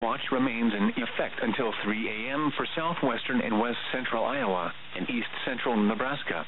Watch remains in effect until 3 a.m. for southwestern and west central Iowa and east central Nebraska.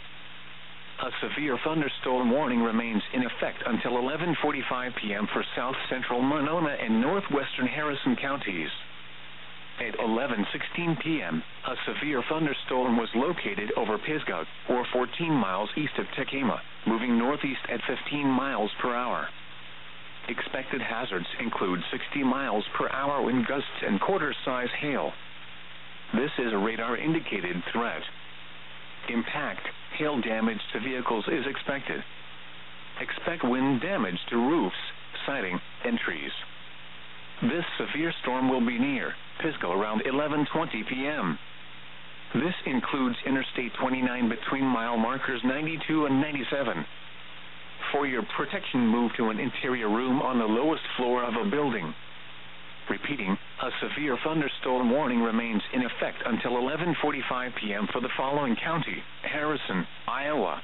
A severe thunderstorm warning remains in effect until 11:45 p.m. for south central Monona and northwestern Harrison counties. At 11:16 p.m., a severe thunderstorm was located over Pisgah, or 14 miles east of Tekema, moving northeast at 15 miles per hour. Expected hazards include 60 miles per hour wind gusts and quarter-size hail. This is a radar-indicated threat. Impact, hail damage to vehicles is expected. Expect wind damage to roofs, siding, and trees. This severe storm will be near Pisgah around 11:20 p.m. This includes Interstate 29 between mile markers 92 and 97. For your protection, move to an interior room on the lowest floor of a building. Repeating, a severe thunderstorm warning remains in effect until 11:45 p.m. for the following county: Harrison, Iowa.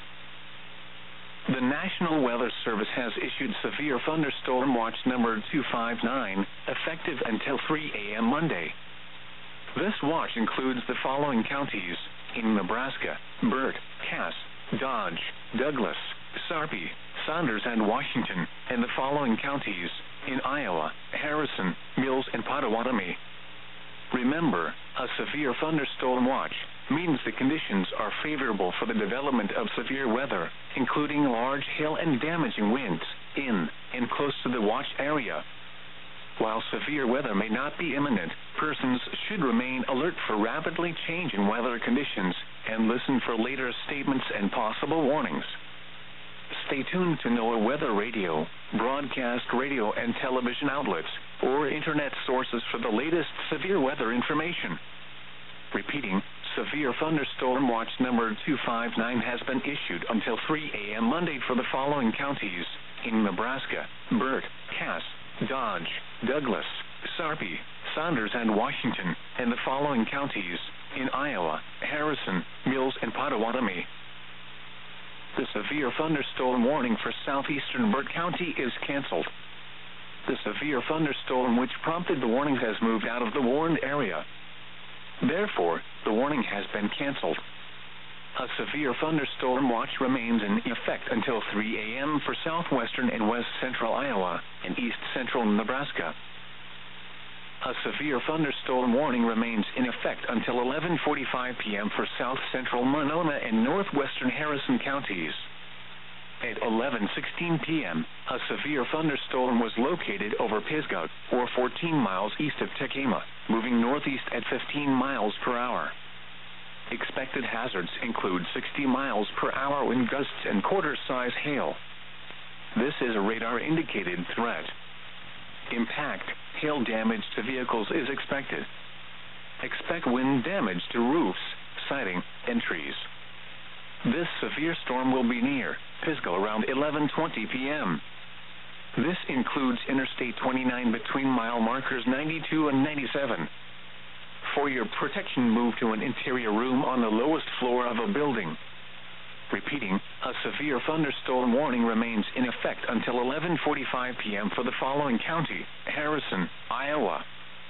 The National Weather Service has issued severe thunderstorm watch number 259, effective until 3 a.m. Monday. This watch includes the following counties in Nebraska: Burt, Cass, Dodge, Douglas, Sarpy, Saunders, and Washington, and the following counties in Iowa: Harrison, Mills, and Potawatomi. Remember, a severe thunderstorm watch means the conditions are favorable for the development of severe weather, including large hail and damaging winds in and close to the watch area. While severe weather may not be imminent, persons should remain alert for rapidly changing weather conditions and listen for later statements and possible warnings. Stay tuned to NOAA Weather Radio, broadcast radio and television outlets, or internet sources for the latest severe weather information. Repeating, severe thunderstorm watch number 259 has been issued until 3 a.m. Monday for the following counties in Nebraska: Burt, Cass, Dodge, Douglas, Sarpy, Saunders, and Washington, and the following counties in Iowa: Harrison, Mills, and Potawatomi. The severe thunderstorm warning for southeastern Burt County is canceled. The severe thunderstorm which prompted the warning has moved out of the warned area. Therefore, the warning has been canceled. A severe thunderstorm watch remains in effect until 3 a.m. for southwestern and west central Iowa and east central Nebraska. A severe thunderstorm warning remains in effect until 11:45 p.m. for south central Monona and northwestern Harrison counties. At 11:16 p.m., a severe thunderstorm was located over Pisgah, or 14 miles east of Tekema, moving northeast at 15 miles per hour. Expected hazards include 60 miles per hour wind gusts and quarter-size hail. This is a radar-indicated threat. Impact, hail damage to vehicles is expected. Expect wind damage to roofs, siding, and trees. This severe storm will be near Pisgah around 11:20 p.m. This includes Interstate 29 between mile markers 92 and 97. For your protection, move to an interior room on the lowest floor of a building. Repeating, a severe thunderstorm warning remains in effect until 11:45 p.m. for the following county: Harrison, Iowa.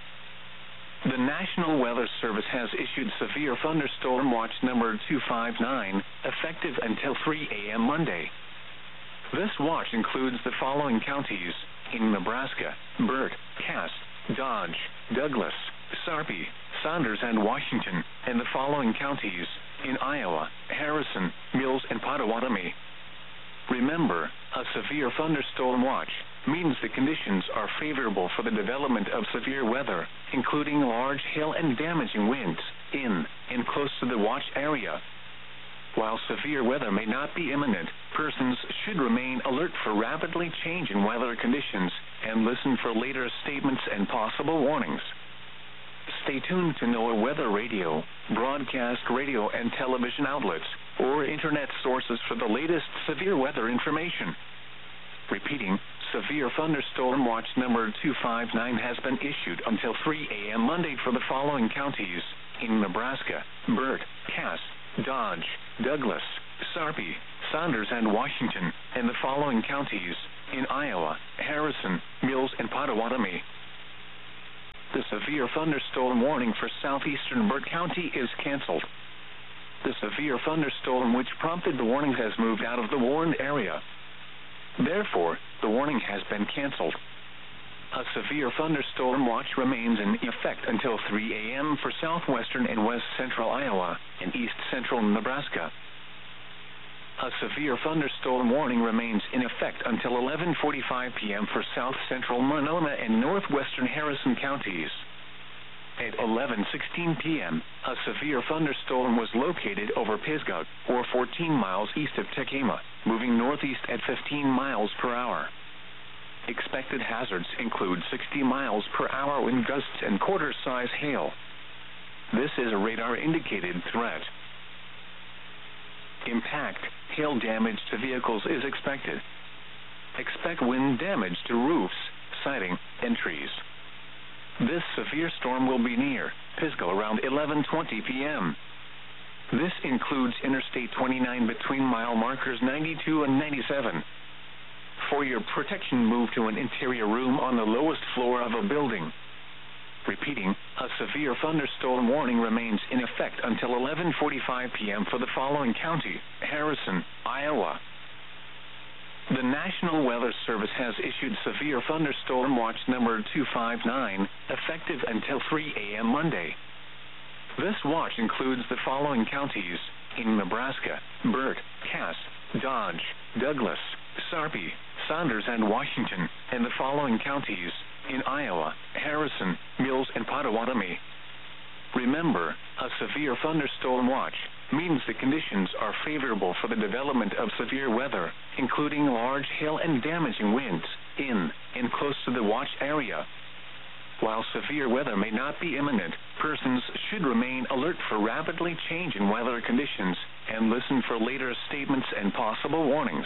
The National Weather Service has issued severe thunderstorm watch number 259, effective until 3 a.m. Monday. This watch includes the following counties in Nebraska: Burt, Cass, Dodge, Douglas, Sarpy, Saunders, and Washington, and the following counties in Iowa: Harrison, Mills, and Potawatomi. Remember, a severe thunderstorm watch means the conditions are favorable for the development of severe weather, including large hail and damaging winds in and close to the watch area. While severe weather may not be imminent, persons should remain alert for rapidly changing weather conditions and listen for later statements and possible warnings. Stay tuned to NOAA Weather Radio, broadcast radio and television outlets, or internet sources for the latest severe weather information. Repeating, severe thunderstorm watch number 259 has been issued until 3 a.m. Monday for the following counties in Nebraska: Burt, Cass, Dodge, Douglas, Sarpy, Saunders, and Washington, and the following counties in Iowa: Harrison, Mills, and Potawatomi. The severe thunderstorm warning for southeastern Burt County is canceled. The severe thunderstorm which prompted the warning has moved out of the warned area. Therefore, the warning has been canceled. A severe thunderstorm watch remains in effect until 3 a.m. for southwestern and west central Iowa and east central Nebraska. A severe thunderstorm warning remains in effect until 11:45 p.m. for south central Monona and northwestern Harrison counties. At 11:16 p.m., a severe thunderstorm was located over Pisgah, or 14 miles east of Tekema, moving northeast at 15 miles per hour. Expected hazards include 60 miles per hour wind gusts and quarter-size hail. This is a radar-indicated threat. Impact, hail damage to vehicles is expected. Expect wind damage to roofs, siding, and trees. This severe storm will be near Pisgah around 11:20 p.m. This includes Interstate 29 between mile markers 92 and 97. For your protection, move to an interior room on the lowest floor of a building. Repeating, a severe thunderstorm warning remains in effect until 11:45 p.m. for the following county: Harrison, Iowa. The National Weather Service has issued severe thunderstorm watch number 259, effective until 3 a.m. Monday. This watch includes the following counties in Nebraska: Burt, Cass, Dodge, Douglas, Sarpy, Saunders, and Washington, and the following counties in Iowa: Harrison, Mills, and Potawatomi. Remember, a severe thunderstorm watch means the conditions are favorable for the development of severe weather, including large hail and damaging winds, in and close to the watch area. While severe weather may not be imminent, persons should remain alert for rapidly changing weather conditions and listen for later statements and possible warnings.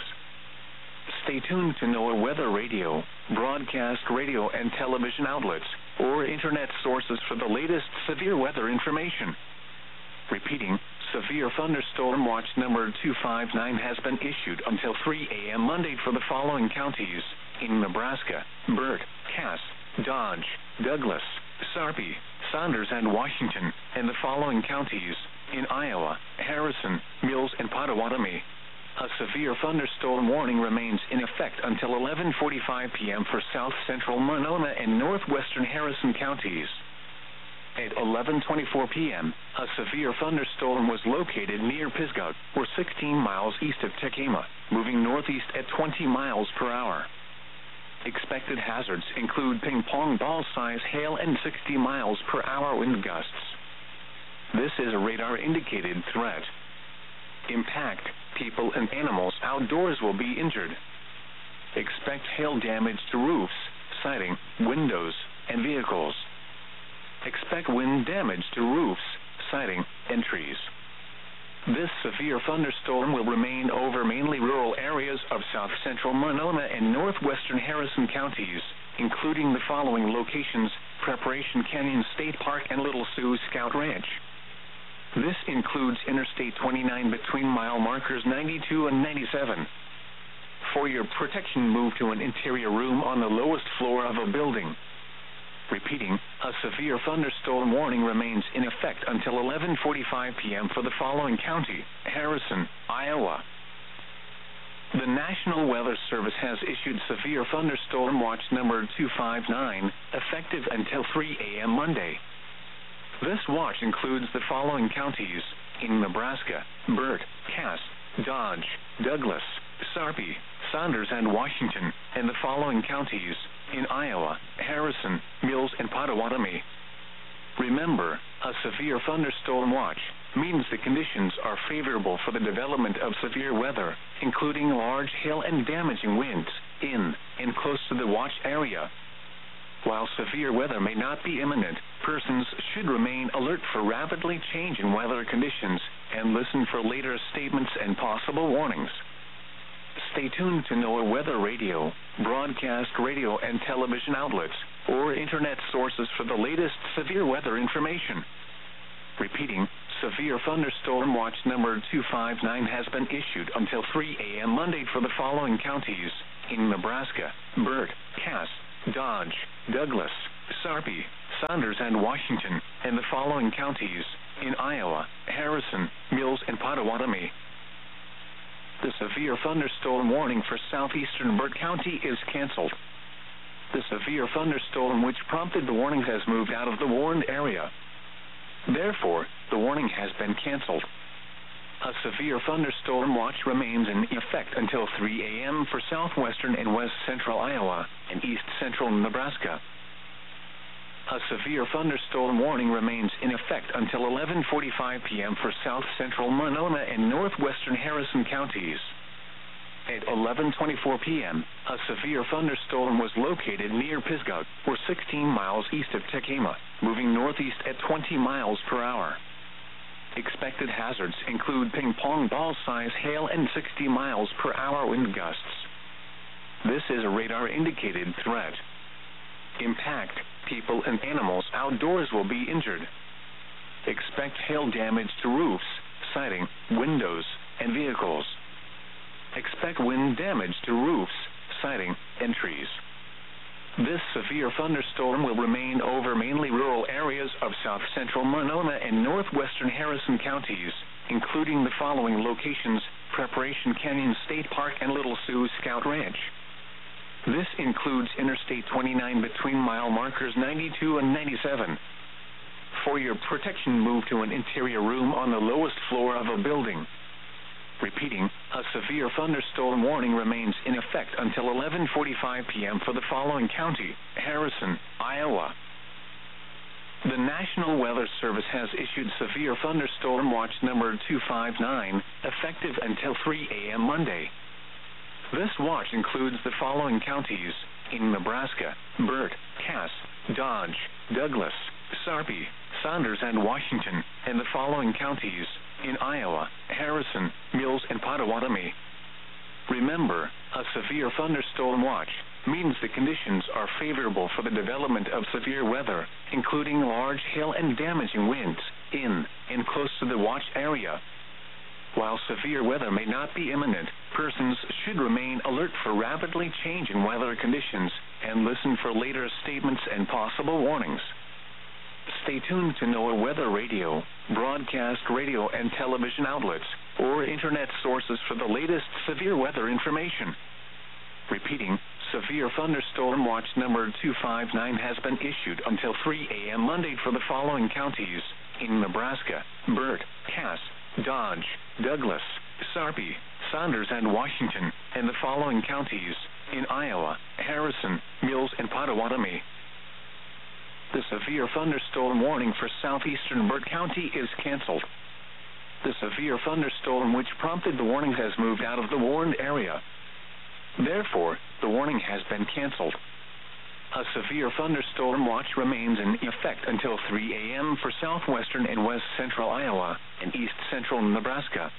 Stay tuned to NOAA Weather Radio, broadcast radio and television outlets, or internet sources for the latest severe weather information. Repeating, severe thunderstorm watch number 259 has been issued until 3 a.m. Monday for the following counties in Nebraska: Burt, Cass, Dodge, Douglas, Sarpy, Saunders, and Washington, and the following counties in Iowa: Harrison, Mills, and Potawatomi. A severe thunderstorm warning remains in effect until 11:45 p.m. for south central Monona and northwestern Harrison counties. At 11:24 p.m., a severe thunderstorm was located near Pisgah, or 16 miles east of Tekema, moving northeast at 20 miles per hour. Expected hazards include ping-pong ball-size hail and 60 miles per hour wind gusts. This is a radar-indicated threat. Impact, people and animals outdoors will be injured. Expect hail damage to roofs, siding, windows, and vehicles. Expect wind damage to roofs, siding, and trees. This severe thunderstorm will remain over mainly rural areas of south central Monona and northwestern Harrison counties, including the following locations: Preparation Canyon State Park and Little Sioux Scout Ranch. This includes Interstate 29 between mile markers 92 and 97. For your protection, move to an interior room on the lowest floor of a building. Repeating, a severe thunderstorm warning remains in effect until 11:45 p.m. for the following county: Harrison, Iowa. The National Weather Service has issued severe thunderstorm watch number 259, effective until 3 a.m. Monday. This watch includes the following counties in Nebraska: Burt, Cass, Dodge, Douglas, Sarpy, Saunders, and Washington, and the following counties in Iowa: Harrison, Mills, and Potawatomi. Remember, a severe thunderstorm watch means the conditions are favorable for the development of severe weather, including large hail and damaging winds, in and close to the watch area. While severe weather may not be imminent, persons should remain alert for rapidly changing weather conditions and listen for later statements and possible warnings. Stay tuned to NOAA Weather Radio, broadcast radio and television outlets, or internet sources for the latest severe weather information. Repeating, severe thunderstorm watch number 259 has been issued until 3 a.m. Monday for the following counties in Nebraska: Burt, Cass, Dodge, Douglas, Sarpy, Saunders, and Washington, and the following counties in Iowa: Harrison, Mills, and Pottawatomie. The severe thunderstorm warning for southeastern Burt County is canceled. The severe thunderstorm which prompted the warning has moved out of the warned area. Therefore, the warning has been canceled. A severe thunderstorm watch remains in effect until 3 a.m. for southwestern and west central Iowa and east central Nebraska. A severe thunderstorm warning remains in effect until 11:45 p.m. for south central Monona and northwestern Harrison counties. At 11:24 p.m., a severe thunderstorm was located near Pisgah, or 16 miles east of Tekema, moving northeast at 20 miles per hour. Expected hazards include ping-pong ball-size hail and 60 miles per hour wind gusts. This is a radar-indicated threat. Impact: people and animals outdoors will be injured. Expect hail damage to roofs, siding, windows, and vehicles. Expect wind damage to roofs, siding, and trees. This severe thunderstorm will remain over mainly rural areas of south central Monona and northwestern Harrison counties, including the following locations: Preparation Canyon State Park and Little Sioux Scout Ranch. This includes Interstate 29 between mile markers 92 and 97. For your protection, move to an interior room on the lowest floor of a building. Repeating, a severe thunderstorm warning remains in effect until 11:45 p.m. for the following county: Harrison, Iowa. The National Weather Service has issued severe thunderstorm watch number 259, effective until 3 a.m. Monday. This watch includes the following counties in Nebraska: Burt, Cass, Dodge, Douglas, Sarpy, Saunders, and Washington, and the following counties in Iowa: Harrison, Mills, and Pottawatomie. Remember, a severe thunderstorm watch means the conditions are favorable for the development of severe weather, including large hail and damaging winds in and close to the watch area. While severe weather may not be imminent, persons should remain alert for rapidly changing weather conditions and listen for later statements and possible warnings. Stay tuned to NOAA Weather Radio, broadcast radio and television outlets, or internet sources for the latest severe weather information. Repeating, severe thunderstorm watch number 259 has been issued until 3 a.m. Monday for the following counties in Nebraska: Burt, Cass, Dodge, Douglas, Sarpy, Saunders, and Washington, and the following counties in Iowa: Harrison, Mills, and Pottawatomie. The severe thunderstorm warning for southeastern Burt County is canceled. The severe thunderstorm which prompted the warning has moved out of the warned area. Therefore, the warning has been canceled. A severe thunderstorm watch remains in effect until 3 a.m. for southwestern and west central Iowa and east central Nebraska.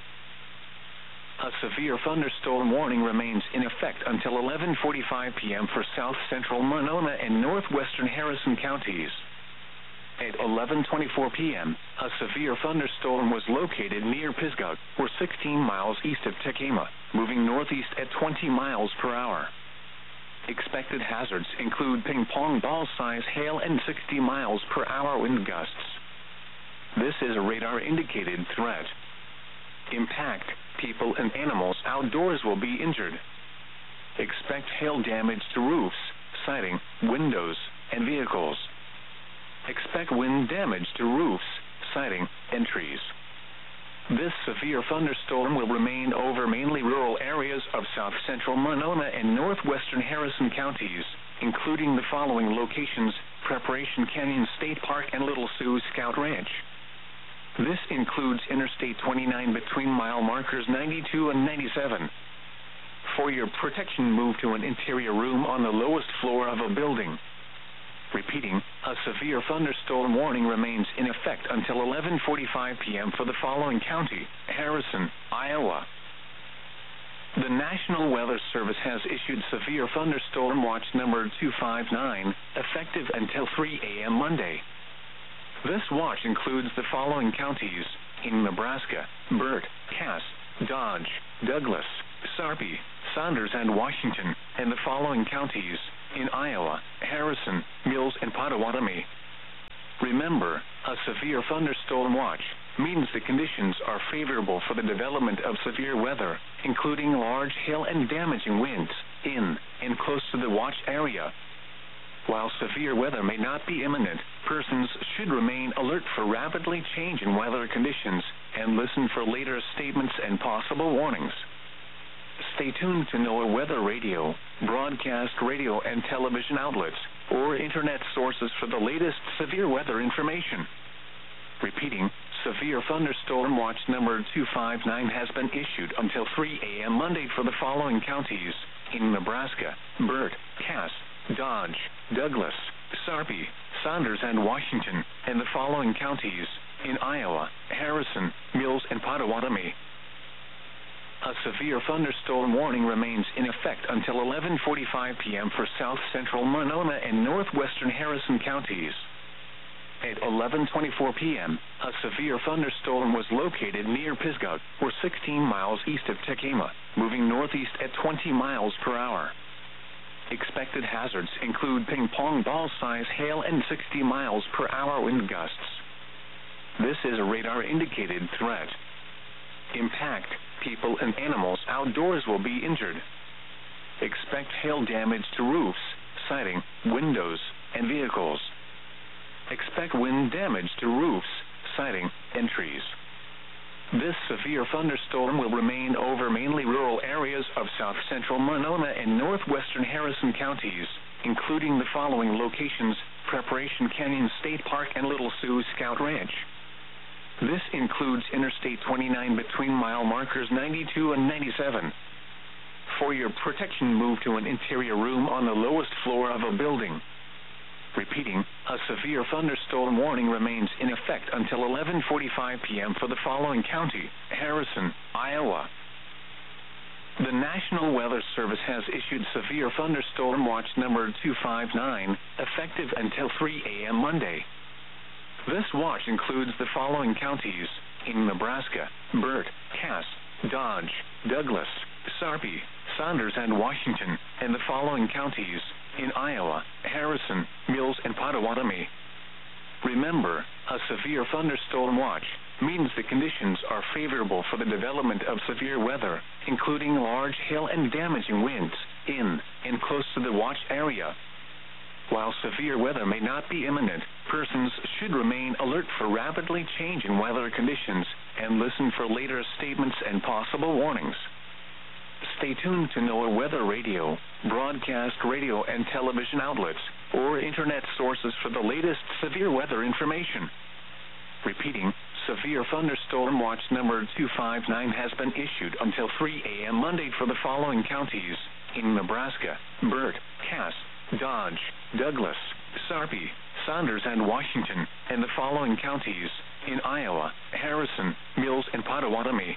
A severe thunderstorm warning remains in effect until 11:45 p.m. for south central Monona and northwestern Harrison counties. At 11:24 p.m., a severe thunderstorm was located near Pisgah, or 16 miles east of Tekema, moving northeast at 20 miles per hour. Expected hazards include ping-pong ball-size hail and 60 miles per hour wind gusts. This is a radar-indicated threat. Impact: people and animals outdoors will be injured. Expect hail damage to roofs, siding, windows, and vehicles. Expect wind damage to roofs, siding, and trees. This severe thunderstorm will remain over mainly rural areas of south central Monona and northwestern Harrison counties, including the following locations: Preparation Canyon State Park and Little Sioux Scout Ranch. This includes Interstate 29 between mile markers 92 and 97. For your protection, move to an interior room on the lowest floor of a building. Repeating, a severe thunderstorm warning remains in effect until 11:45 p.m. for the following county: Harrison, Iowa. The National Weather Service has issued severe thunderstorm watch number 259, effective until 3 a.m. Monday. This watch includes the following counties in Nebraska: Burt, Cass, Dodge, Douglas, Sarpy, Saunders, and Washington, and the following counties in Iowa: Harrison, Mills, and Pottawatomie. Remember, a severe thunderstorm watch means the conditions are favorable for the development of severe weather, including large hail and damaging winds, in and close to the watch area. While severe weather may not be imminent, persons should remain alert for rapidly changing weather conditions and listen for later statements and possible warnings. Stay tuned to NOAA Weather Radio, broadcast radio and television outlets, or internet sources for the latest severe weather information. Repeating, Severe Thunderstorm Watch number 259 has been issued until 3 a.m. Monday for the following counties in Nebraska: Burt, Cass, Dodge, Douglas, Sarpy, Saunders, and Washington, and the following counties in Iowa: Harrison, Mills, and Potawatomi. A severe thunderstorm warning remains in effect until 11:45 p.m. for south central Monona and northwestern Harrison counties. At 11:24 p.m., a severe thunderstorm was located near Pisgah, or 16 miles east of Tekema, moving northeast at 20 miles per hour. Expected hazards include ping-pong ball-size hail and 60 miles per hour wind gusts. This is a radar-indicated threat. Impact: people and animals outdoors will be injured. Expect hail damage to roofs, siding, windows, and vehicles. Expect wind damage to roofs, siding, and trees. This severe thunderstorm will remain over mainly rural areas of south central Monona and northwestern Harrison counties, including the following locations: Preparation Canyon State Park and Little Sioux Scout Ranch. This includes Interstate 29 between mile markers 92 and 97. For your protection, move to an interior room on the lowest floor of a building. Repeating, a severe thunderstorm warning remains in effect until 11:45 p.m. for the following county: Harrison, Iowa. The National Weather Service has issued Severe Thunderstorm Watch number 259, effective until 3 a.m. Monday. This watch includes the following counties in Nebraska: Burt, Cass, Dodge, Douglas, Sarpy, Saunders, and Washington, and the following counties in Iowa: Harrison, Mills, and Potawatomi. Remember, a severe thunderstorm watch means the conditions are favorable for the development of severe weather, including large hail and damaging winds, in and close to the watch area. While severe weather may not be imminent, persons should remain alert for rapidly changing weather conditions and listen for later statements and possible warnings. Stay tuned to NOAA Weather Radio, broadcast radio and television outlets, or internet sources for the latest severe weather information. Repeating, Severe Thunderstorm Watch number 259 has been issued until 3 a.m. Monday for the following counties in Nebraska: Burt, Cass, Dodge, Douglas, Sarpy, Saunders, and Washington, and the following counties in Iowa: Harrison, Mills, and Potawatomi.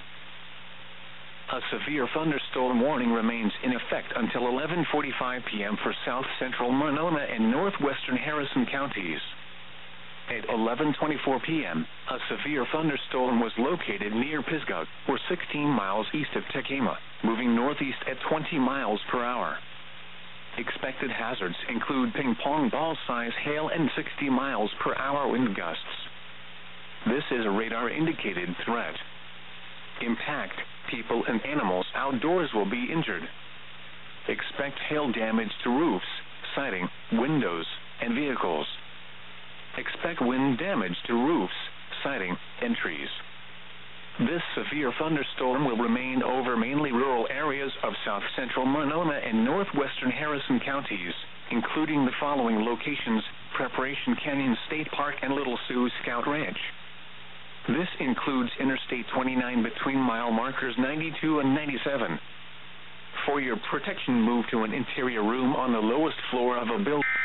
A severe thunderstorm warning remains in effect until 11:45 p.m. for south central Monona and northwestern Harrison counties. At 11:24 p.m., a severe thunderstorm was located near Pisgah, or 16 miles east of Tekema, moving northeast at 20 miles per hour. Expected hazards include ping-pong ball-size hail and 60 miles per hour wind gusts. This is a radar-indicated threat. Impact: people and animals outdoors will be injured. Expect hail damage to roofs, siding, windows, and vehicles. Expect wind damage to roofs, siding, and trees. This severe thunderstorm will remain over mainly rural areas of south central Monona and northwestern Harrison counties, including the following locations: Preparation Canyon State Park and Little Sioux Scout Ranch. This includes Interstate 29 between mile markers 92 and 97. For your protection, move to an interior room on the lowest floor of a building.